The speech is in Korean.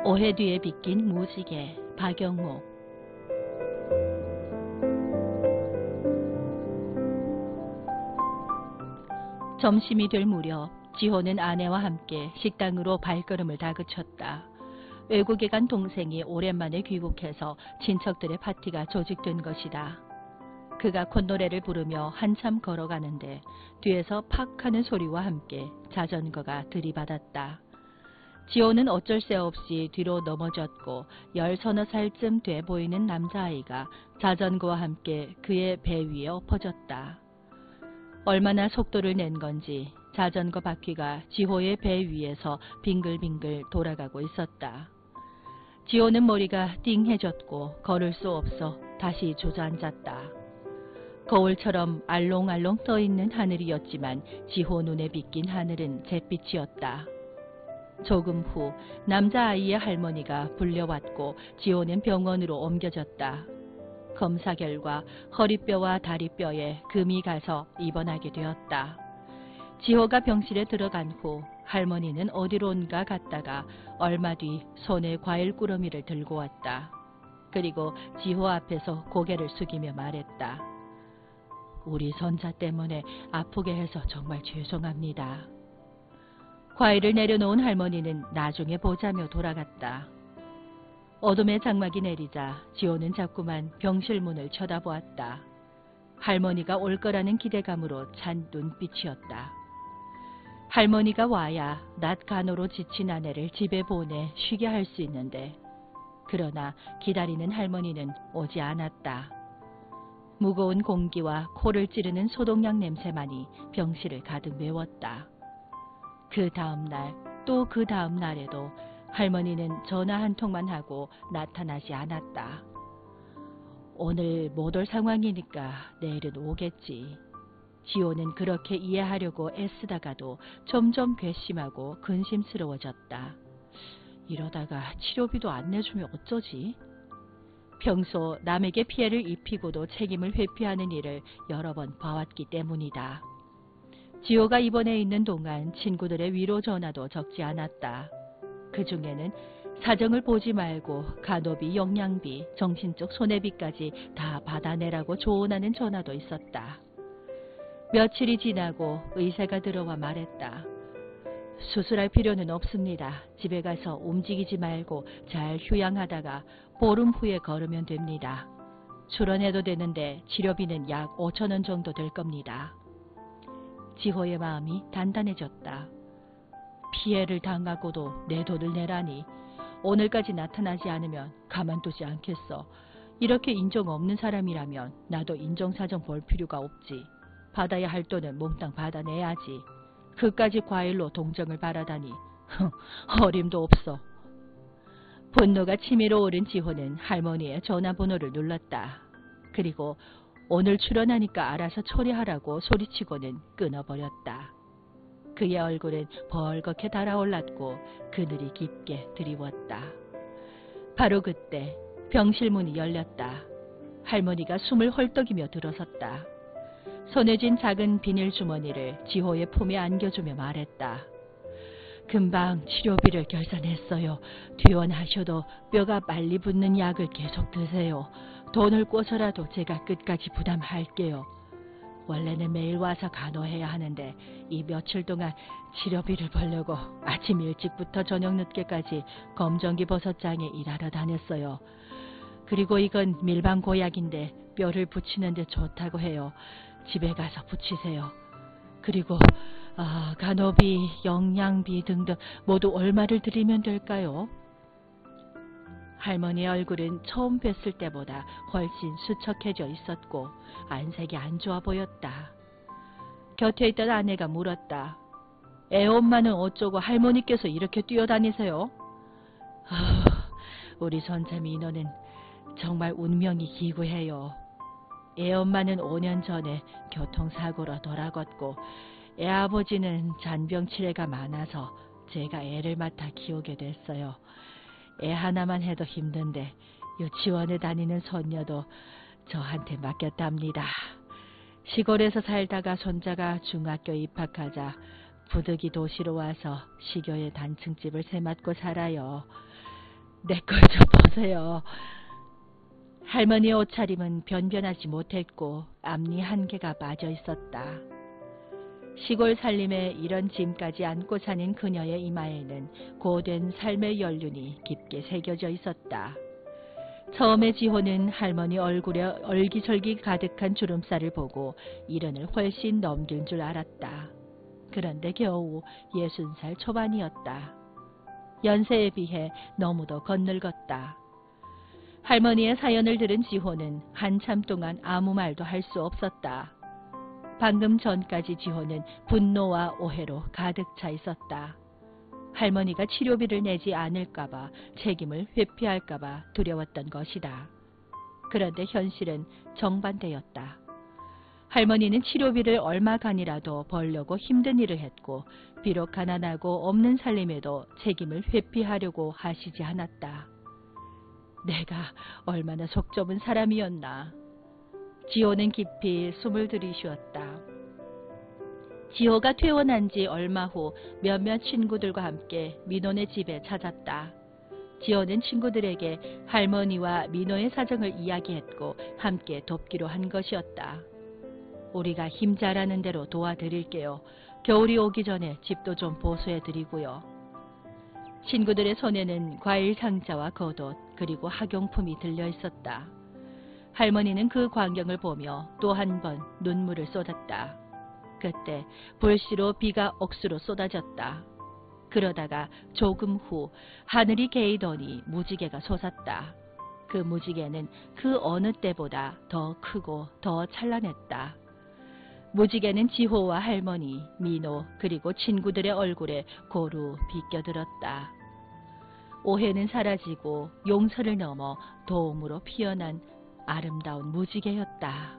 오해 뒤에 빗긴 무지개 박영옥. 점심이 될 무렵 지호는 아내와 함께 식당으로 발걸음을 다그쳤다. 외국에 간 동생이 오랜만에 귀국해서 친척들의 파티가 조직된 것이다. 그가 콧노래를 부르며 한참 걸어가는데 뒤에서 팍 하는 소리와 함께 자전거가 들이받았다. 지호는 어쩔 새 없이 뒤로 넘어졌고 10서너 살쯤 돼 보이는 남자아이가 자전거와 함께 그의 배 위에 엎어졌다. 얼마나 속도를 낸 건지 자전거 바퀴가 지호의 배 위에서 빙글빙글 돌아가고 있었다. 지호는 머리가 띵해졌고 걸을 수 없어 다시 주저앉았다. 거울처럼 알롱알롱 떠있는 하늘이었지만 지호 눈에 비낀 하늘은 잿빛이었다. 조금 후 남자아이의 할머니가 불려왔고 지호는 병원으로 옮겨졌다. 검사 결과 허리뼈와 다리뼈에 금이 가서 입원하게 되었다. 지호가 병실에 들어간 후 할머니는 어디론가 갔다가 얼마 뒤 손에 과일 꾸러미를 들고 왔다. 그리고 지호 앞에서 고개를 숙이며 말했다. 우리 손자 때문에 아프게 해서 정말 죄송합니다. 과일을 내려놓은 할머니는 나중에 보자며 돌아갔다. 어둠의 장막이 내리자 지호는 자꾸만 병실 문을 쳐다보았다. 할머니가 올 거라는 기대감으로 찬 눈빛이었다. 할머니가 와야 낮 간호로 지친 아내를 집에 보내 쉬게 할 수 있는데 그러나 기다리는 할머니는 오지 않았다. 무거운 공기와 코를 찌르는 소독약 냄새만이 병실을 가득 메웠다. 그 다음 날 또 그 다음 날에도 할머니는 전화 한 통만 하고 나타나지 않았다. 오늘 못 올 상황이니까 내일은 오겠지. 지호는 그렇게 이해하려고 애쓰다가도 점점 괘씸하고 근심스러워졌다. 이러다가 치료비도 안 내주면 어쩌지? 평소 남에게 피해를 입히고도 책임을 회피하는 일을 여러 번 봐왔기 때문이다. 지호가 입원해 있는 동안 친구들의 위로 전화도 적지 않았다. 그 중에는 사정을 보지 말고 간호비, 영양비, 정신적 손해비까지 다 받아내라고 조언하는 전화도 있었다. 며칠이 지나고 의사가 들어와 말했다. 수술할 필요는 없습니다. 집에 가서 움직이지 말고 잘 휴양하다가 보름 후에 걸으면 됩니다. 출원해도 되는데 치료비는 약 5,000원 정도 될 겁니다. 지호의 마음이 단단해졌다. 피해를 당하고도 내 돈을 내라니. 오늘까지 나타나지 않으면 가만두지 않겠어. 이렇게 인정 없는 사람이라면 나도 인정사정 볼 필요가 없지. 받아야 할 돈은 몽땅 받아내야지. 그까지 과일로 동정을 바라다니. 어림도 없어. 분노가 치밀어 오른 지호는 할머니의 전화번호를 눌렀다. 그리고 오늘 출연하니까 알아서 처리하라고 소리치고는 끊어버렸다. 그의 얼굴은 벌겋게 달아올랐고 그늘이 깊게 드리웠다. 바로 그때 병실 문이 열렸다. 할머니가 숨을 헐떡이며 들어섰다. 손에 쥔 작은 비닐 주머니를 지호의 품에 안겨주며 말했다. 금방 치료비를 결산했어요. 퇴원하셔도 뼈가 빨리 붙는 약을 계속 드세요. 돈을 꿔서라도 제가 끝까지 부담할게요. 원래는 매일 와서 간호해야 하는데 이 며칠 동안 치료비를 벌려고 아침 일찍부터 저녁 늦게까지 검정기 버섯장에 일하러 다녔어요. 그리고 이건 밀방 고약인데 뼈를 붙이는데 좋다고 해요. 집에 가서 붙이세요. 그리고 간호비, 영양비 등등 모두 얼마를 드리면 될까요? 할머니의 얼굴은 처음 뵀을 때보다 훨씬 수척해져 있었고 안색이 안 좋아 보였다. 곁에 있던 아내가 물었다. 애 엄마는 어쩌고 할머니께서 이렇게 뛰어다니세요? 우리 손자 민호는 정말 운명이 기구해요. 애 엄마는 5년 전에 교통사고로 돌아갔고 애 아버지는 잔병치레가 많아서 제가 애를 맡아 키우게 됐어요. 애 하나만 해도 힘든데 유치원에 다니는 손녀도 저한테 맡겼답니다. 시골에서 살다가 손자가 중학교 입학하자 부득이 도시로 와서 시교에 단층집을 새맡고 살아요. 내 걸 좀 보세요. 할머니의 옷차림은 변변하지 못했고 앞니 한 개가 빠져 있었다. 시골 살림에 이런 짐까지 안고 사는 그녀의 이마에는 고된 삶의 연륜이 깊게 새겨져 있었다. 처음에 지호는 할머니 얼굴에 얼기설기 가득한 주름살을 보고 이른을 훨씬 넘긴 줄 알았다. 그런데 겨우 60살 초반이었다. 연세에 비해 너무도 건늙었다. 할머니의 사연을 들은 지호는 한참 동안 아무 말도 할 수 없었다. 방금 전까지 지호는 분노와 오해로 가득 차 있었다. 할머니가 치료비를 내지 않을까봐, 책임을 회피할까봐 두려웠던 것이다. 그런데 현실은 정반대였다. 할머니는 치료비를 얼마간이라도 벌려고 힘든 일을 했고 비록 가난하고 없는 살림에도 책임을 회피하려고 하시지 않았다. 내가 얼마나 속 좁은 사람이었나. 지호는 깊이 숨을 들이쉬었다. 지호가 퇴원한 지 얼마 후 몇몇 친구들과 함께 민호네 집에 찾았다. 지호는 친구들에게 할머니와 민호의 사정을 이야기했고 함께 돕기로 한 것이었다. 우리가 힘 잘하는 대로 도와드릴게요. 겨울이 오기 전에 집도 좀 보수해드리고요. 친구들의 손에는 과일 상자와 겉옷 그리고 학용품이 들려 있었다. 할머니는 그 광경을 보며 또 한 번 눈물을 쏟았다. 그때 불시로 비가 억수로 쏟아졌다. 그러다가 조금 후 하늘이 개이더니 무지개가 솟았다. 그 무지개는 그 어느 때보다 더 크고 더 찬란했다. 무지개는 지호와 할머니, 민호 그리고 친구들의 얼굴에 고루 비껴들었다. 오해는 사라지고 용서를 넘어 도움으로 피어난 아름다운 무지개였다.